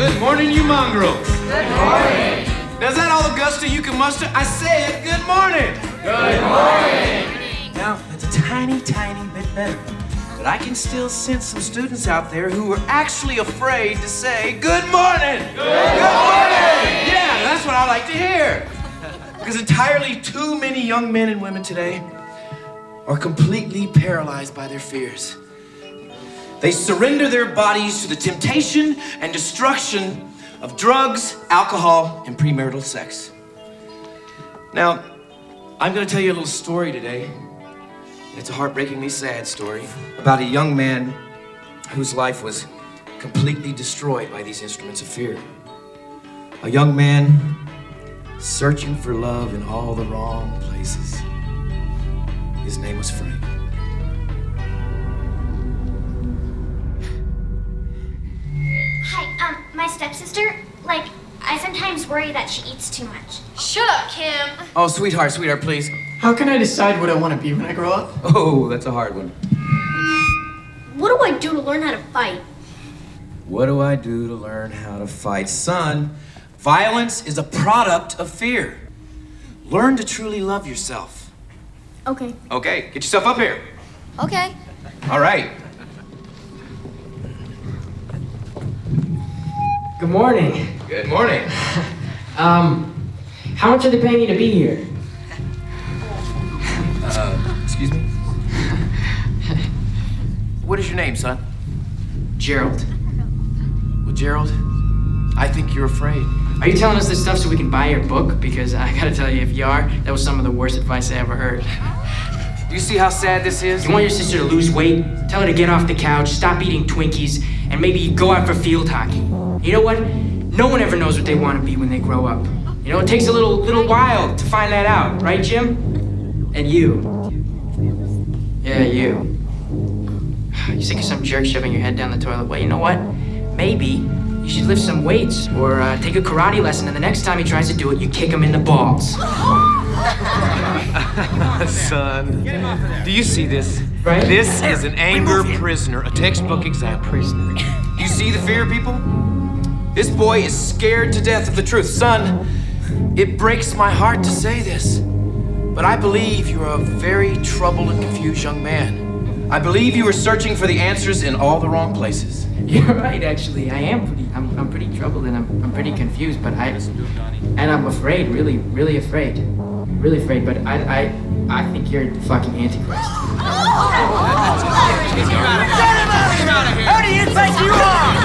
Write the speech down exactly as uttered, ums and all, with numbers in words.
Good morning, you mongrels. Good morning. Now, is that all the gusto you can muster? I said, good morning. Good morning. Now, that's a tiny, tiny bit better. But I can still sense some students out there who are actually afraid to say, good morning. Good, good morning. Yeah, that's what I like to hear. Because entirely too many young men and women today are completely paralyzed by their fears. They surrender their bodies to the temptation and destruction of drugs, alcohol, and premarital sex. Now, I'm gonna tell you a little story today. It's a heartbreakingly sad story about a young man whose life was completely destroyed by these instruments of fear. A young man searching for love in all the wrong places. His name was Frank. Hi, um, my stepsister, like, I sometimes worry that she eats too much. Shut up, Kim. Oh, sweetheart, sweetheart, please. How can I decide what I want to be when I grow up? Oh, that's a hard one. What do I do to learn how to fight? What do I do to learn how to fight? Son, violence is a product of fear. Learn to truly love yourself. Okay. Okay, get yourself up here. Okay. All right. Good morning. Good morning. Um, how much are they paying you to be here? Uh, excuse me? What is your name, son? Gerald. Well, Gerald, I think you're afraid. Are you telling us this stuff so we can buy your book? Because I gotta tell you, if you are, that was some of the worst advice I ever heard. Do you see how sad this is? You want your sister to lose weight? Tell her to get off the couch, stop eating Twinkies, and maybe go out for field hockey. You know what? No one ever knows what they want to be when they grow up. You know, it takes a little little while to find that out, right, Jim? And you. Yeah, you. You're sick of some jerk shoving your head down the toilet. Well, you know what? Maybe you should lift some weights or uh, take a karate lesson, and the next time he tries to do it, you kick him in the balls. Son, do you see this? Right? This is an anger prisoner, a textbook example. Prisoner. Do you see the fear, people? This boy is scared to death of the truth. Son, it breaks my heart to say this, but I believe you're a very troubled and confused young man. I believe you are searching for the answers in all the wrong places. You're right, actually. I am pretty. I'm, I'm pretty troubled and I'm, I'm pretty confused, but I and I'm afraid, really, really afraid, really afraid. But I, I, I think you're the fucking Antichrist. Who do you think you are?